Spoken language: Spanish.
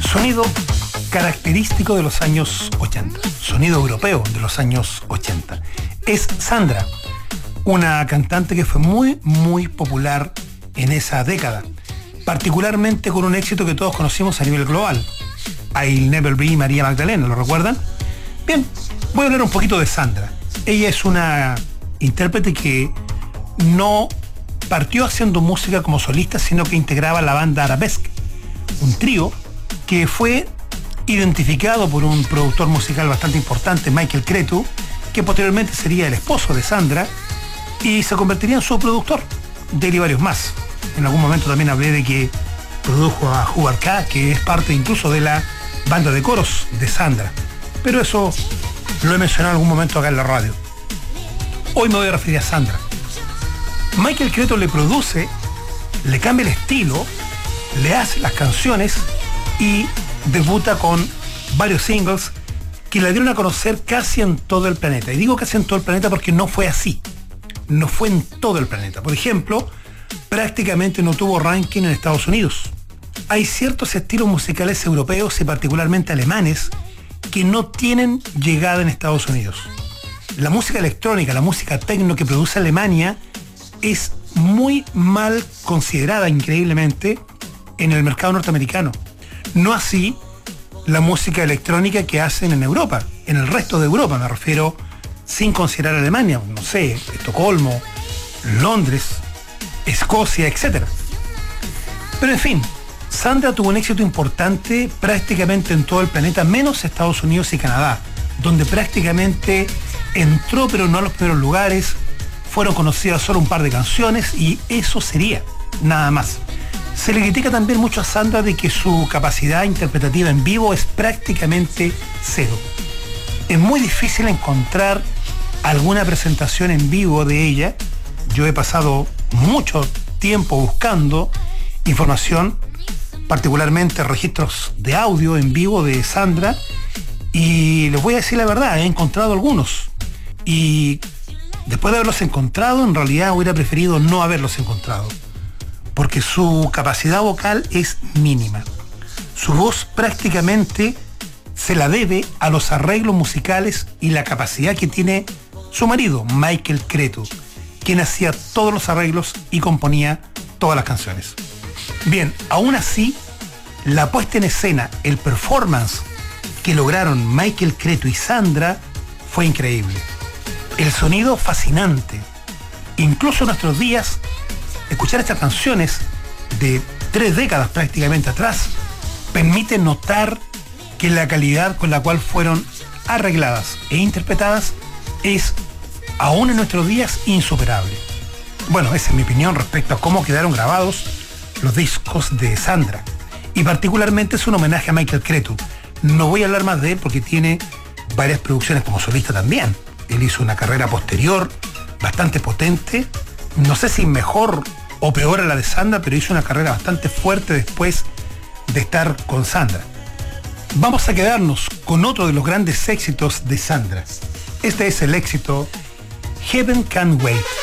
Sonido característico de los años 80, sonido europeo de los años 80. Es Sandra, una cantante que fue muy popular en esa década, particularmente con un éxito que todos conocimos a nivel global, I'll Never Be María Magdalena, ¿lo recuerdan? Bien, voy a hablar un poquito de Sandra. Ella es una intérprete que no partió haciendo música como solista, sino que integraba la banda Arabesque, un trío que fue identificado por un productor musical bastante importante, Michael Cretu, que posteriormente sería el esposo de Sandra y se convertiría en su productor, de él y varios más. En algún momento también hablé de que produjo a Hubert K, que es parte incluso de la banda de coros de Sandra, pero eso lo he mencionado en algún momento acá en la radio. Hoy me voy a referir a Sandra. Michael Cretu le produce, le cambia el estilo, le hace las canciones y debuta con varios singles que la dieron a conocer casi en todo el planeta. Y digo casi en todo el planeta porque no fue así. No fue en todo el planeta. Por ejemplo, prácticamente no tuvo ranking en Estados Unidos. Hay ciertos estilos musicales europeos y particularmente alemanes que no tienen llegada en Estados Unidos. La música electrónica, la música techno que produce Alemania es muy mal considerada, increíblemente, en el mercado norteamericano. No así la música electrónica que hacen en Europa, en el resto de Europa me refiero, sin considerar Alemania, no sé, Estocolmo, Londres, Escocia, etc. Pero en fin, Sandra tuvo un éxito importante prácticamente en todo el planeta, menos Estados Unidos y Canadá, donde prácticamente entró pero no a los primeros lugares, fueron conocidas solo un par de canciones y eso sería, nada más. Se le critica también mucho a Sandra de que su capacidad interpretativa en vivo es prácticamente cero. Es muy difícil encontrar alguna presentación en vivo de ella. Yo he pasado mucho tiempo buscando información, particularmente registros de audio en vivo de Sandra, y les voy a decir la verdad, he encontrado algunos. Y después de haberlos encontrado, en realidad hubiera preferido no haberlos encontrado, porque su capacidad vocal es mínima. Su voz prácticamente se la debe a los arreglos musicales y la capacidad que tiene su marido, Michael Cretu, quien hacía todos los arreglos y componía todas las canciones. Bien, aún así, la puesta en escena, el performance que lograron Michael Cretu y Sandra fue increíble. El sonido fascinante. Incluso en nuestros días, escuchar estas canciones de 3 décadas prácticamente atrás permite notar que la calidad con la cual fueron arregladas e interpretadas es, aún en nuestros días, insuperable. Bueno, esa es mi opinión respecto a cómo quedaron grabados los discos de Sandra. Y particularmente es un homenaje a Michael Cretu. No voy a hablar más de él porque tiene varias producciones como solista también. Él hizo una carrera posterior bastante potente. No sé si mejor o peor a la de Sandra, pero hizo una carrera bastante fuerte después de estar con Sandra. Vamos a quedarnos con otro de los grandes éxitos de Sandra. Este es el éxito Heaven Can Wait.